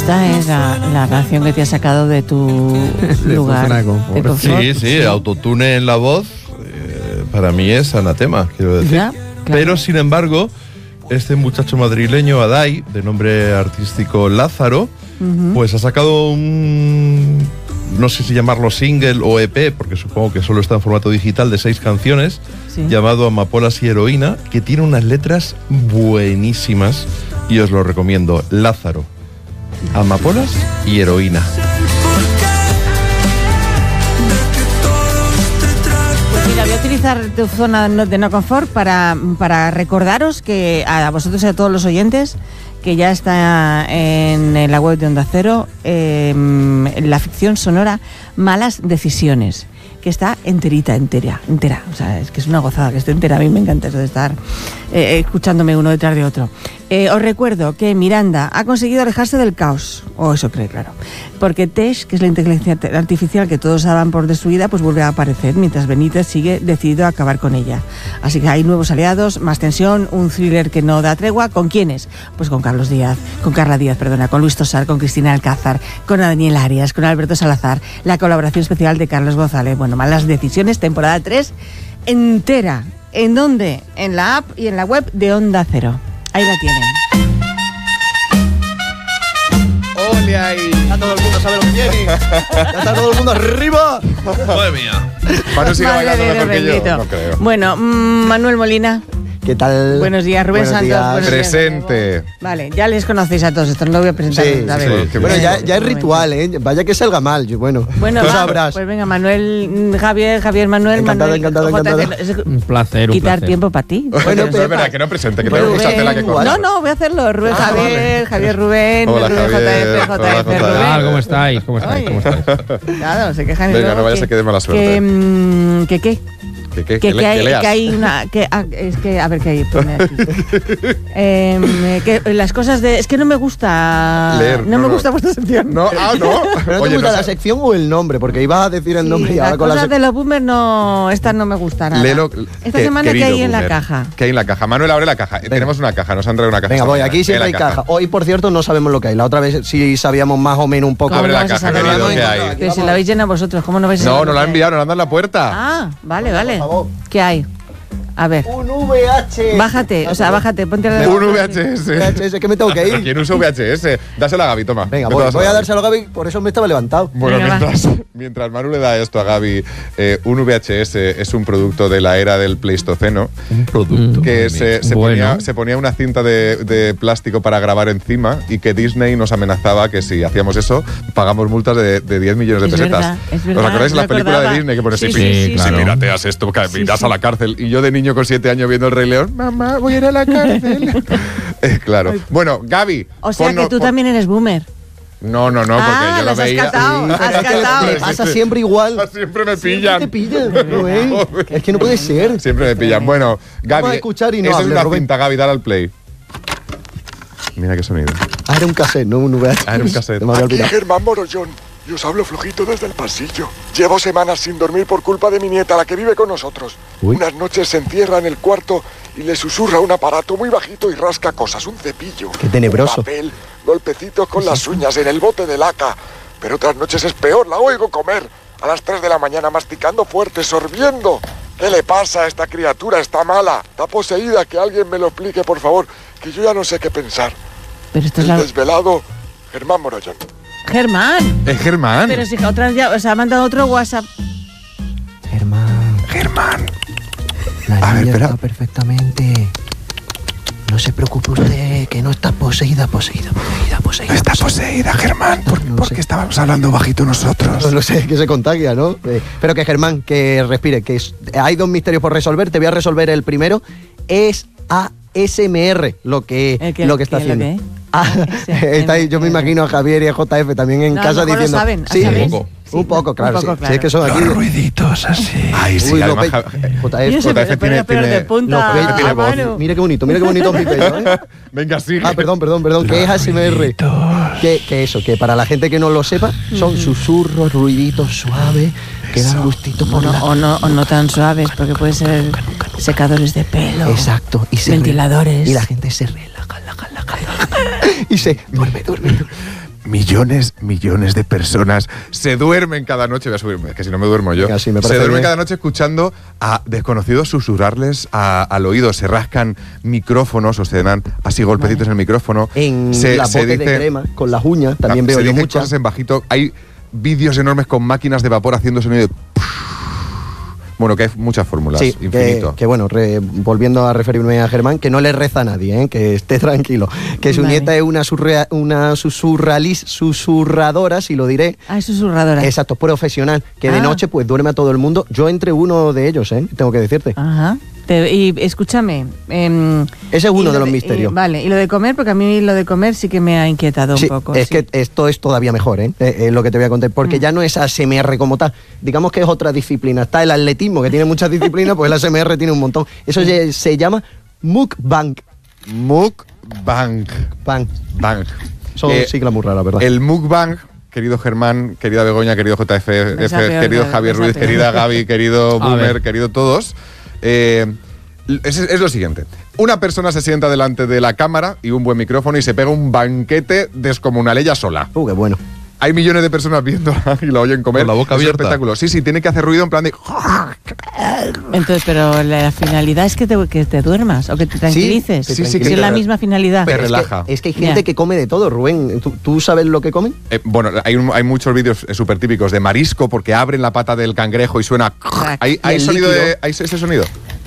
Esta es la canción que te ha sacado de tu lugar de confort. Sí, autotune en la voz, para mí es anatema, quiero decir. Ya, claro. Pero, sin embargo, este muchacho madrileño, Adai, de nombre artístico Lázaro, pues ha sacado un, no sé si llamarlo single o EP, porque supongo que solo está en formato digital, de 6 canciones, llamado Amapolas y Heroína, que tiene unas letras buenísimas y os lo recomiendo. Lázaro, Amapolas y Heroína. Pues mira, voy a utilizar tu zona de no confort para recordaros que a vosotros y a todos los oyentes que ya está en la web de Onda Cero la ficción sonora Malas Decisiones, que está entera. O sea, es que es una gozada que esté entera. A mí me encanta eso de estar escuchándome uno detrás de otro. Os recuerdo que Miranda ha conseguido alejarse del caos, o eso cree, claro, porque Tesh, que es la inteligencia artificial que todos daban por destruida, pues vuelve a aparecer, mientras Benítez sigue decidido a acabar con ella. Así que hay nuevos aliados, más tensión, un thriller que no da tregua. ¿Con quiénes? Pues con Carla Díaz, con Luis Tosar, con Cristina Alcázar, con Daniel Arias, con Alberto Salazar, la colaboración especial de Carlos González. Bueno, Malas Decisiones, temporada 3, entera. ¿En dónde? En la app y en la web de Onda Cero. Ahí la tienen. ¡Ole ahí! Ya todo el mundo sabe lo que viene. Ya está todo el mundo arriba. ¡Madre mía! Manu sigue bailando mejor que yo. No creo. Bueno, Manuel Molina. ¿Qué tal? Buenos días, Rubén Santos. Presente. Vale, ya les conocéis a todos, esto no lo voy a presentar. Sí. Bueno, ya es ritual, ¿eh? Vaya que salga mal. Bueno, tú sabrás. Pues venga, Manuel, Javier, Manuel. Encantado. Un placer. Quitar tiempo para ti. Bueno, es verdad que no presente, que tengo mucha tela que cortar. No, voy a hacerlo. Rubén, Javier, Rubén. Hola, Rubén, JF, Rubén. ¿Cómo estáis? Claro, se quejan. Venga, no vayas a que dé mala suerte. ¿Qué? Que hay una... es que, a ver, ¿qué hay? Ponme aquí. Que las cosas de... Es que no me gusta... Leer. No me gusta vuestra sección. No. ¿Pero no te gusta la sección o el nombre? Porque ibas a decir el nombre y ahora con las cosas de los boomers no... Estas no me gustan nada. Léelo, esta semana, ¿qué hay en la caja? ¿Qué hay en la caja? Manuel, abre la caja. Tenemos una caja, nos han traído una caja. Venga, voy, aquí siempre hay caja. Hoy, por cierto, no sabemos lo que hay. La otra vez sí sabíamos más o menos un poco. Abre la caja, querido, ¿qué hay? Pero si la habéis llenado vosotros, ¿cómo no vais a No, nos la han enviado, nos han dado en la puerta. Ah, vale. ¿Qué hay? A ver. Un VHS. Bájate, ponte la... Un VHS. ¿Qué me tengo que ir? ¿Quién usa VHS? Dásela a Gaby, toma. Venga, voy a dárselo a Gaby, por eso me estaba levantado. Bueno, mientras Manu le da esto a Gaby, un VHS es un producto de la era del Pleistoceno. Un producto. Que se ponía una cinta de plástico para grabar encima y que Disney nos amenazaba que si hacíamos eso, pagamos multas de 10 millones de pesetas. Es verdad, ¿Os acordáis de la película de Disney que pone sí, si claro. pirateas esto, irás a la cárcel? Y yo de niño con 7 años viendo El Rey León, mamá, voy a ir a la cárcel. Claro. Bueno, Gaby. O sea que tú también eres boomer. No, porque yo lo veía. Has catado. Me pasa siempre igual. Siempre me pillan. Siempre te pillan. Es que no puede ser. Siempre me pillan. Bueno, Gaby, vamos a escuchar y no esa hable, es una Rubén. cinta, Gaby, dale al play. Mira qué sonido. Era un cassette, no un VHS. Era un cassette. Me había Aquí olvidado. Germán Morollón. Y os hablo flojito desde el pasillo. Llevo semanas sin dormir por culpa de mi nieta, la que vive con nosotros. Uy. Unas noches se encierra en el cuarto y le susurra un aparato muy bajito y rasca cosas, un cepillo. Qué tenebroso. Un papel, golpecitos con las uñas en el bote de laca. Pero otras noches es peor, la oigo comer. A las 3 de la mañana masticando fuerte, sorbiendo. ¿Qué le pasa a esta criatura? Está mala, está poseída. Que alguien me lo explique, por favor, que yo ya no sé qué pensar. Pero esto es El la... desvelado Germán Morollón. Germán. Es Germán. Pero si otras ya... O sea, ha mandado otro WhatsApp. Germán. La niña está perfectamente. No se preocupe usted, que no está poseída. Está poseída, Germán. Porque estábamos hablando bajito nosotros. No sé, que se contagia, ¿no? Pero que Germán, que respire, hay 2 misterios por resolver. Te voy a resolver el primero. Es ASMR lo que está haciendo. ¿Qué? Está ahí, yo me imagino a Javier y a JF también en casa diciendo. Saben, sí, ¿sabes? un poco, claro. claro. Sí, es que son aquí. Ruiditos así. Ay, sí, Uy, además, JF tiene de punta. tiene voz. Mira qué bonito mi pelo, ¿eh? Venga, sigue. Perdón, que es ASMR. Que para la gente que no lo sepa, son susurros, ruiditos suaves, que dan gustito por o no tan suaves, porque pueden ser secadores de pelo. Exacto. Ventiladores. Y la gente se relaja. Y se duerme. millones de personas se duermen cada noche. Voy a subirme, que si no me duermo yo. Venga, sí, me se parece duermen bien. cada noche escuchando a desconocidos susurrarles al oído. Se rascan micrófonos o se dan así golpecitos en el micrófono. En la bote de crema, con las uñas, también veo se yo dicen muchas. cosas en bajito. Hay vídeos enormes con máquinas de vapor haciendo sonido de... Bueno, que hay muchas fórmulas, Sí, infinito. que bueno, volviendo a referirme a Germán, que no le reza a nadie, que esté tranquilo. Que su Vale. nieta es una susurradora, si lo diré. Ah, es susurradora. Exacto, profesional, que de Ah. noche pues duerme a todo el mundo. Yo entre uno de ellos, tengo que decirte. Ajá. Y escúchame. Ese es uno y de lo los misterios. Vale, y lo de comer, porque a mí lo de comer sí que me ha inquietado Sí, un poco. es sí. que esto es todavía mejor, lo que te voy a contar, porque ya no es ASMR como tal, digamos que es otra disciplina. Está el atletismo, que tiene muchas disciplinas, pues el ASMR tiene un montón. Eso se llama mukbang. Mukbang. Bang. Bang. Son siglas muy raras, ¿verdad? El mukbang, querido Germán, querida Begoña, querido JF, Esa peor, querido Javier esa Ruiz, peor. querida Gaby, querido A Boomer, ver. querido todos. Es lo siguiente. Una persona se sienta delante de la cámara y un buen micrófono y se pega un banquete descomunal ella sola. Qué bueno. Hay millones de personas viéndola y la oyen comer. Con la boca Es un abierta. espectáculo. Sí, tiene que hacer ruido en plan de... Entonces, pero la finalidad es que te duermas o que te tranquilices. sí, Si que es la misma finalidad. Te Pero relaja. Es que hay gente Ya. que come de todo, Rubén. ¿Tú sabes lo que comen? Bueno, hay muchos vídeos súper típicos de marisco porque abren la pata del cangrejo y suena... Hay Y el sonido líquido. ¿Hay ese sonido?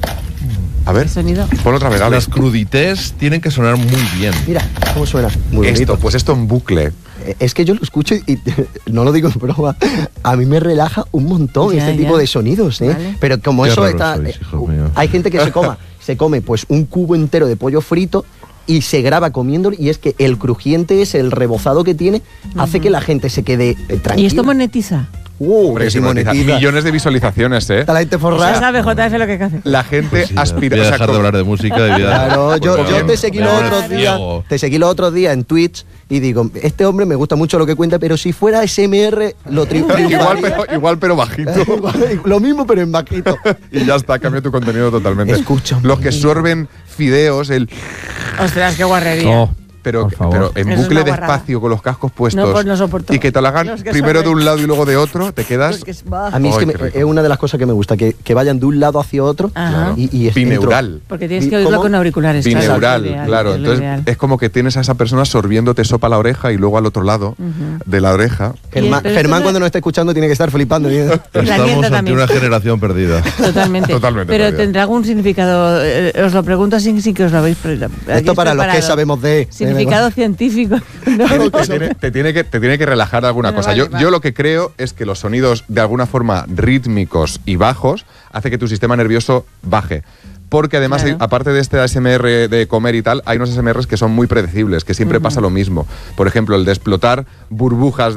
A ver, ¿Qué sonido? ponlo otra vez, Alex. Las crudités tienen que sonar muy bien. Mira, ¿cómo suena? Muy Esto, bonito. pues esto en bucle. Es que yo lo escucho y no lo digo en broma, a mí me relaja un montón Ya, este tipo ya. de sonidos, Vale. Pero como Qué eso raros está... sois, hijos míos. hay gente que se come pues un cubo entero de pollo frito y se graba comiéndolo y es que el crujiente es el rebozado que tiene, hace que la gente se quede tranquila. ¿Y esto monetiza? Hombre, que que sí monetiza. monetiza. Millones de visualizaciones, ¿eh? Está la gente Ya forrada. sabe JF lo que hace. La gente Pues sí, aspira... voy a o sea, dejar de hablar de música y voy a- Claro, yo Porque te seguí me los voy a otros poner días. ciego. Te seguí los otros días en Twitch y digo, este hombre me gusta mucho lo que cuenta, pero si fuera SMR lo triunfaría. igual, pero bajito. Lo mismo, pero en bajito. Y ya está, cambia tu contenido totalmente. Escucha, Los que sorben fideos, Ostras, qué guarrería. No, pero por favor. en Eso es bucle una guarrada. despacio con los cascos puestos. No, pues no soporto. Y que te lo hagan Los que primero de sorben. un lado y luego de otro, te quedas... Porque es bajo. A mí es Ay, que qué rico. es una de las cosas que me gusta, que vayan de un lado hacia otro Ajá. y bineural. Porque tienes que oírlo ¿Cómo? con auriculares. claro, Bineural, es lo ideal, claro. es lo Entonces ideal. es como que tienes a esa persona sorbiéndote sopa a la oreja y luego al otro lado de la oreja. Germán, Pero Germán esto cuando nos esté escuchando tiene que estar flipando. Y la Estamos nieta ante también. una generación perdida. Totalmente. Totalmente Pero perdida. tendrá algún significado. Os lo pregunto así, sí que os lo habéis. Esto para los que sabemos de... Significado científico. No, Te tiene que relajar alguna Bueno, cosa. vale, Yo, va. yo lo que creo es que los sonidos de alguna forma rítmicos y bajos hace que tu sistema nervioso baje. Porque además, Claro. aparte de este ASMR de comer y tal, hay unos ASMRs que son muy predecibles, que siempre pasa lo mismo. Por ejemplo, el de explotar burbujas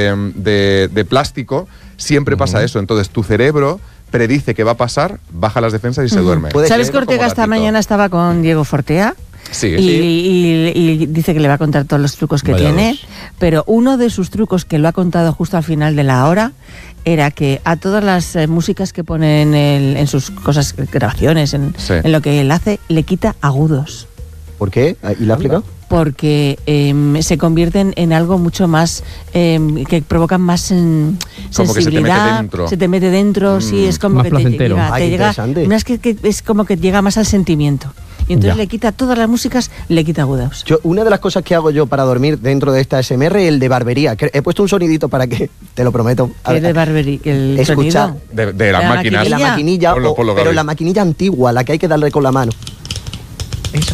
de plástico, siempre pasa eso. Entonces tu cerebro predice que va a pasar, baja las defensas y se duerme. Puede ¿Sabes ser que Ortega como esta gatito. mañana estaba con Diego Fortea? Sí, Y dice que le va a contar todos los trucos que Vaya tiene, dos. pero uno de sus trucos que lo ha contado justo al final de la hora era que a todas las músicas que pone en sus cosas, grabaciones, Sí. en lo que él hace, le quita agudos. ¿Por qué? ¿Y lo ha explicado? Porque se convierten en algo mucho más que provocan más Como que se te mete sensibilidad, dentro. se te mete dentro, sí, es como Más que placentero. te Ay, llega, interesante. no, es que es como que llega más al sentimiento. Y entonces Ya. le quita todas las músicas, le quita agudos. Una de las cosas que hago yo para dormir dentro de esta ASMR es el de barbería. Que he puesto un sonidito para que, te lo prometo. Que es de Barberi, el Escuchar. sonido. de las La máquinas. De la maquinilla. maquinilla, Ponlo, pero Gaby. la maquinilla antigua, la que hay que darle con la mano. Esa.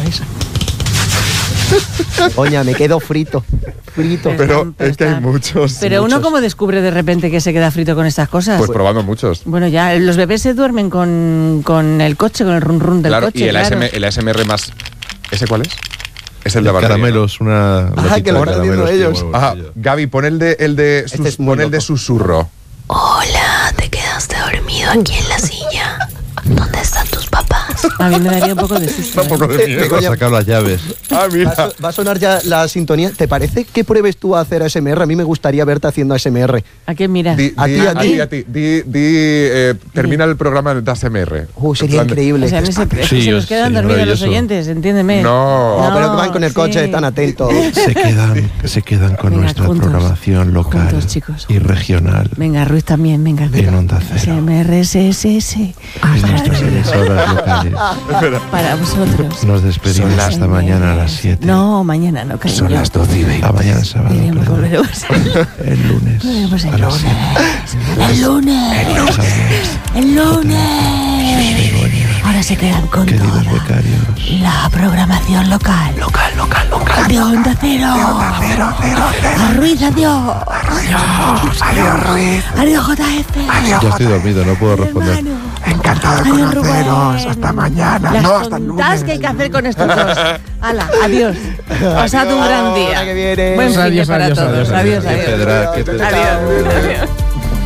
Coña, me quedo frito. Pero es que hay muchos. Pero uno muchos. como descubre de repente que se queda frito con estas cosas. Pues probando muchos. Bueno, ya, los bebés se duermen con el coche, con el run run del Claro, coche. y el, claro. el ASMR más... ¿Ese cuál es? Es el de barbería, ¿no? Caramelos, una latita que lo de están viendo caramelos, ellos. tío, en el Ajá, bolsillo. Gaby, pon el de Este es muy loco. susurro. Hola, te quedaste dormido aquí en la silla. ¿Dónde están tus papás? A mí me daría un poco de susto. Un poco de miedo. Va a sacar las llaves. Ah, mira. Va a sonar ya la sintonía. ¿Te parece que pruebes tú a hacer ASMR? A mí me gustaría verte haciendo ASMR. ¿A quién miras? A ti. Termina el programa de ASMR. Sería increíble. O sea, se nos quedan dormidos los oyentes, entiéndeme. No. Pero que van con el coche, están atentos. Se quedan con Venga, nuestra juntos, programación local juntos, chicos. y regional. Venga, Ruiz también, venga. En Onda Cero. SMRSS. En nuestras emisoras locales. Para vosotros. Nos despedimos hasta mañana a las 7. No, mañana no, cariño. Son las 12:20. A mañana sábado. Volveremos. El lunes. Volveremos a las 7. El lunes. El lunes. Ahora se quedan con Queridos toda becarios. la programación local. Local. De Onda Cero. A Ruiz, adiós. Adiós, Ruiz. Adiós, JF. Ya estoy dormido, no puedo responder. Encantado de Adiós, conoceros. Rubén. Hasta mañana. Las No, hasta el tontas lunes. que hay que hacer con estos dos. Hala, adiós. Pasad un gran día. Hasta que viene. Buen fin de Adiós, para adiós, todos. adiós, Adiós, Qué adiós. pedra, qué pedra. Adiós.